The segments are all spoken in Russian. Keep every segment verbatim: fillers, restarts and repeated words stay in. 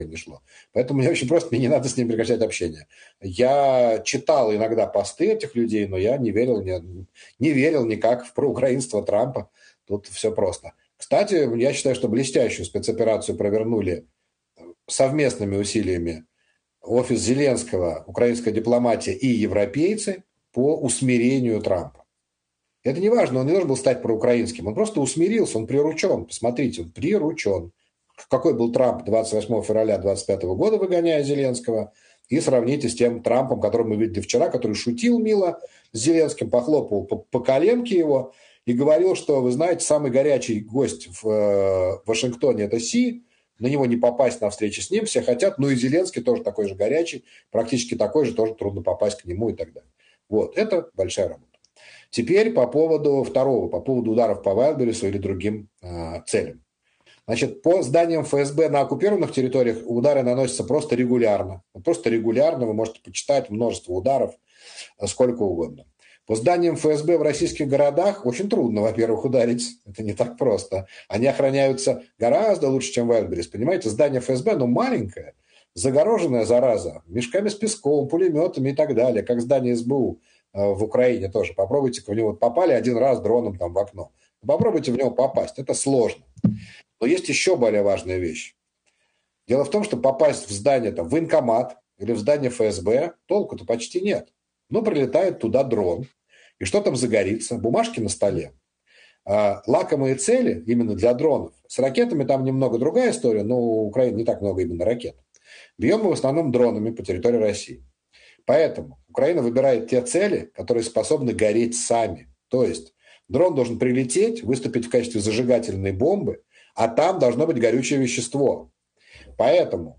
не шло. Поэтому мне очень просто, мне не надо с ним прекращать общение. Я читал иногда посты этих людей, но я не верил, не, не верил никак в проукраинство Трампа. Тут все просто. Кстати, я считаю, что блестящую спецоперацию провернули совместными усилиями офис Зеленского, украинская дипломатия и европейцы по усмирению Трампа. Это не важно, он не должен был стать проукраинским, он просто усмирился, он приручен. Посмотрите, он приручен. Какой был Трамп двадцать восьмого февраля две тысячи двадцать пятого года, выгоняя Зеленского, и сравните с тем Трампом, которого мы видели вчера, который шутил мило с Зеленским, похлопал по, по коленке его и говорил, что, вы знаете, самый горячий гость в э, Вашингтоне – это Си, на него не попасть на встречу с ним, все хотят, ну и Зеленский тоже такой же горячий, практически такой же, тоже трудно попасть к нему и так далее. Вот, это большая работа. Теперь по поводу второго, по поводу ударов по Вайлдберрису или другим э, целям. Значит, по зданиям эф эс бэ на оккупированных территориях удары наносятся просто регулярно. Просто регулярно, вы можете почитать множество ударов, сколько угодно. По зданиям эф эс бэ в российских городах очень трудно, во-первых, ударить. Это не так просто. Они охраняются гораздо лучше, чем Вайлдберрис. Понимаете, здание эф эс бэ, ну, маленькое, загороженная зараза, мешками с песком, пулеметами и так далее, как здание эс бэ у в Украине тоже. Попробуйте, в него попали один раз дроном там в окно. Попробуйте в него попасть. Это сложно. Но есть еще более важная вещь. Дело в том, что попасть в здание, там, в военкомат или в здание эф эс бэ, толку-то почти нет. Ну, прилетает туда дрон, и что там загорится? Бумажки на столе. А лакомые цели именно для дронов. С ракетами там немного другая история, но у Украины не так много именно ракет. Бьем мы в основном дронами по территории России. Поэтому Украина выбирает те цели, которые способны гореть сами. То есть дрон должен прилететь, выступить в качестве зажигательной бомбы, а там должно быть горючее вещество. Поэтому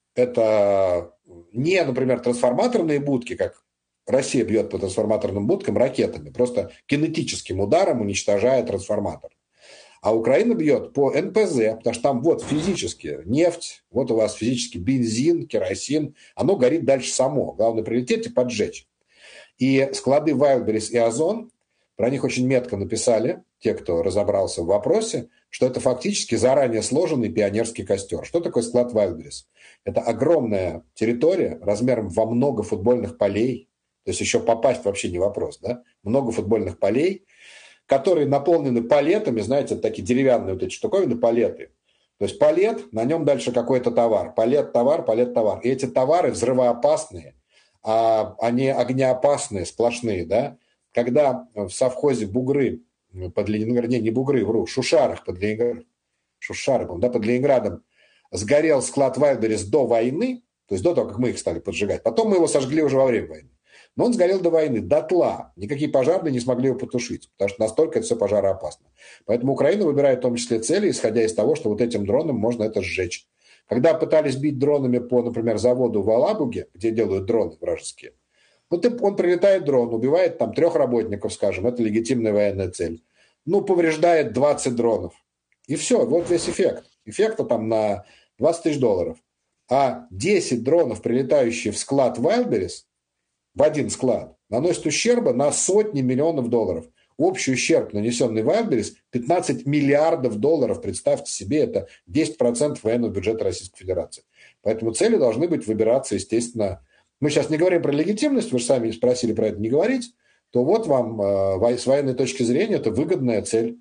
это не, например, трансформаторные будки, как Россия бьет по трансформаторным будкам ракетами, просто кинетическим ударом уничтожая трансформатор. А Украина бьет по эн пэ зэ, потому что там вот физически нефть, вот у вас физически бензин, керосин, оно горит дальше само. Главное прилететь и поджечь. И склады Wildberries и Озон, про них очень метко написали, те, кто разобрался в вопросе, что это фактически заранее сложенный пионерский костер. Что такое склад Wildberries? Это огромная территория размером во много футбольных полей, то есть еще попасть вообще не вопрос, да? Много футбольных полей, которые наполнены палетами, знаете, такие деревянные вот эти штуковины, палеты. То есть палет, на нем дальше какой-то товар. Палет, товар, палет, товар. И эти товары взрывоопасные, а они огнеопасные, сплошные, да. Когда в совхозе Бугры под Ленинградом, не, не Бугры, вру, Шушарах под Ленинградом, Шушарах, да, под Ленинградом сгорел склад Wildberries до войны, то есть до того, как мы их стали поджигать. Потом мы его сожгли уже во время войны. Но он сгорел до войны, дотла. Никакие пожарные не смогли его потушить, потому что настолько это все пожароопасно. Поэтому Украина выбирает в том числе цели, исходя из того, что вот этим дроном можно это сжечь. Когда пытались бить дронами по, например, заводу в Алабуге, где делают дроны вражеские, вот он прилетает дрон, убивает там трех работников, скажем, это легитимная военная цель. Ну, повреждает двадцать дронов. И все, вот весь эффект. Эффекта там на двадцать тысяч долларов. А десять дронов, прилетающие в склад Wildberries, в один склад, наносит ущерба на сотни миллионов долларов. Общий ущерб, нанесенный Wildberries, пятнадцать миллиардов долларов. Представьте себе, это десять процентов военного бюджета Российской Федерации. Поэтому цели должны быть выбираться, естественно. Мы сейчас не говорим про легитимность, вы же сами спросили про это не говорить, то вот вам э, с военной точки зрения это выгодная цель.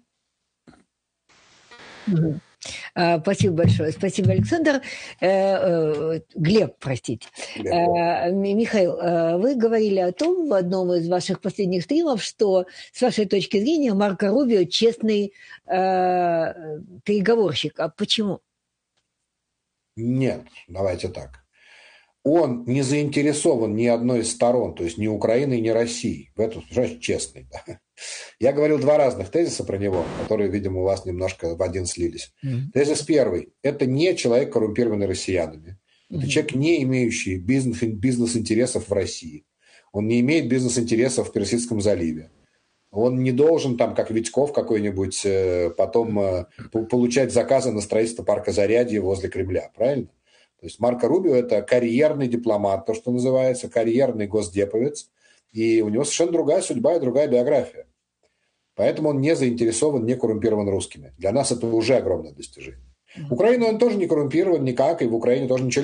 Mm-hmm. Спасибо большое. Спасибо, Александр. Глеб, простите. Глеб. Михаил, вы говорили о том в одном из ваших последних стримов, что с вашей точки зрения Марко Рубио честный э, переговорщик. А почему? Нет, давайте так. Он не заинтересован ни одной из сторон, то есть ни Украины, ни России. В этом, значит, честный. Да? Я говорил два разных тезиса про него, которые, видимо, у вас немножко в один слились. Mm-hmm. Тезис первый. Это не человек, коррумпированный россиянами. Mm-hmm. Это человек, не имеющий бизнес, бизнес-интересов в России. Он не имеет бизнес-интересов в Персидском заливе. Он не должен, там, как Витьков какой-нибудь, потом получать заказы на строительство парка Зарядье возле Кремля. Правильно? То есть Марко Рубио – это карьерный дипломат, то, что называется, карьерный госдеповец. И у него совершенно другая судьба и другая биография. Поэтому он не заинтересован, не коррумпирован русскими. Для нас это уже огромное достижение. Украину он тоже не коррумпирован никак, и в Украине тоже ничего